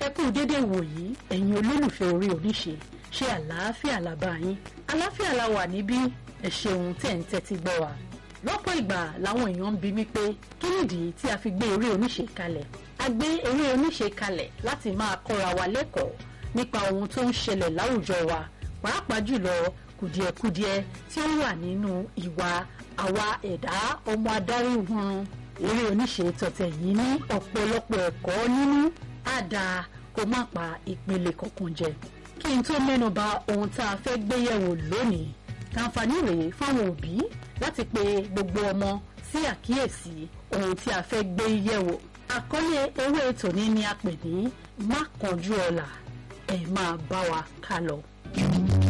ẹ kú dédé wòyí ẹ̀yin olólùfẹ́ orí oníṣe ṣé àlàáfíà la bá yín àlàáfíà la wà níbí ẹ ṣeun tẹ́ ń tẹ́tí gbọ́ wa. lọ́pọ̀ ìgbà làwọn èèyàn ń bi mí pé kí nìdí tí a fi gbé eré oníṣe kalẹ̀. a gbé eré oníṣe kalẹ̀ láti máa kọ́ra wa lẹ́kọ̀ọ́ nípa ohun tó ń ṣẹlẹ̀ láwùjọ wa pàápàá jùlọ kùdìẹ̀kudiẹ tí ó wà nínú ìwà àwa ẹ̀dá ọmọ adarí hurun. eré oníṣe tọ̀tẹ̀ yìí ní ọ̀pọ̀lọpọ̀ ẹ̀kọ́ nínú á dáa kó má pa ìpele kankan jẹ. kí n tó mẹ́nu bà ohun tá a fẹ́ gbé yẹ̀wò lónìí kàǹfààní rèé fáwọn òbí láti pe gbogbo ọmọ sí àkíyèsí ohun tí a fẹ́ gbé yẹ̀wò. àkọlé eré tòní ni a pè ní má kánjú ọ̀la ẹ máa bá wa ká lọ.